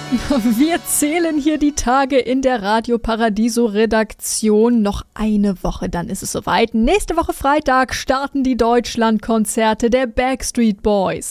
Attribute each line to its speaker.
Speaker 1: Wir zählen hier die Tage in der Radio Paradiso Redaktion. Noch eine Woche, dann ist es soweit. Nächste Woche Freitag starten die Deutschlandkonzerte der Backstreet Boys.